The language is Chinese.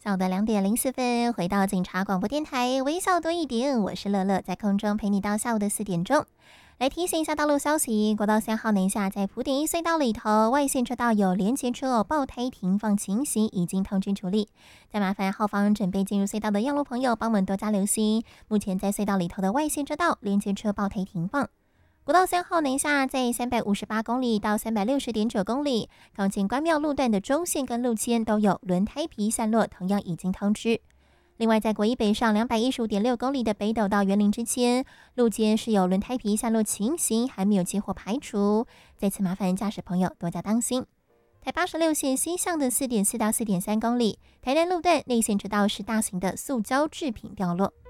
下午的2点04分，回到警察广播电台，微笑多一点，我是乐乐，在空中陪你到下午的4点钟。来提醒一下道路消息，国道3号南下在埔顶一隧道里头，外线车道有连结车爆胎停放情形，已经通知处理。再麻烦后方准备进入隧道的用路朋友帮我们多加留心，目前在隧道里头的外线车道连结车爆胎停放。国道3号南下在358公里到360.9公里，靠近关庙路段的中线跟路肩都有轮胎皮散落，同样已经通知。另外，在国一北上215.6公里的北斗到园林之间，路肩是有轮胎皮散落情形，还没有接获排除，再次麻烦驾驶朋友多加当心。台86线西向的4.4到4.3公里，台南路段内线车道是大型的塑胶制品掉落。